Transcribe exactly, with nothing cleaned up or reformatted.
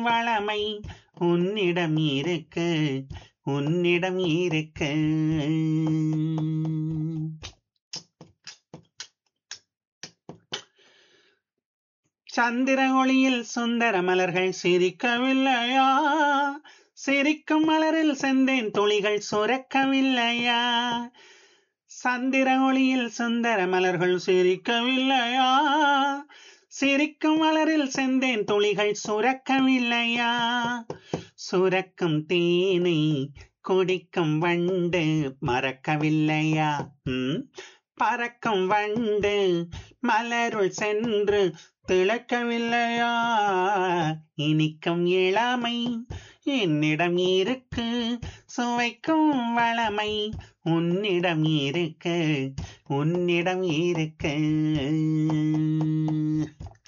வளமை உன்னிடம் இருக்கு, உன்னிடம் இருக்கு. சந்திர ஒளியில் சுந்தர மலர்கள் சிரிக்கவில்லையா? சிரிக்கும் மலரில் செந்தேன் துளிகள் சுரக்கவில்லையா? சந்திர ஒளியில் சுந்தர மலர்கள் சிரிக்கவில்லையா? சிரிக்கும் மலரில் செந்தேன் துளிகள் சுரக்கவில்லையா? சுரக்கும் தேனை குடிக்கும் வண்டு மறக்கவில்லையா? ம்? பறக்கும் வண்டு மலருள் சென்று திளைக்கவில்லையா? இனிக்கும் இளமை என்னிடம் இருக்கு, சுவைக்கும் வளமை உன்னிடம் இருக்கு, உன்னிடம் இருக்கு.